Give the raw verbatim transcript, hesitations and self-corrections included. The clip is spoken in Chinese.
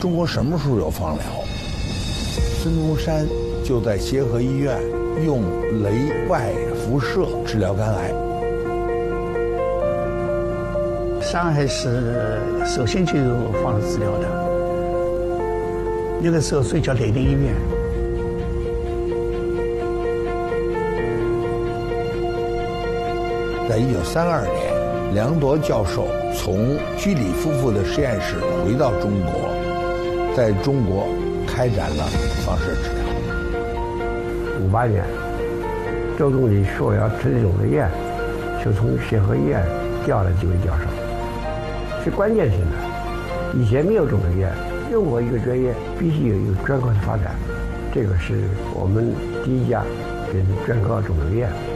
中国什么时候有放疗？孙中山就在协和医院用雷外辐射治疗肝癌。 上海是首先就有放疗治疗的，那个时候所以叫雷电医院。 在一九三二年，梁铎教授从居里夫妇的实验室回到中国，在中国开展了放射治疗。 五八年，周总理说要成立肿瘤院，就从协和医院调了几位教授，是关键性的。以前没有肿瘤院，任何一个专业必须有一个专科的发展，这个是我们第一家跟专科肿瘤院。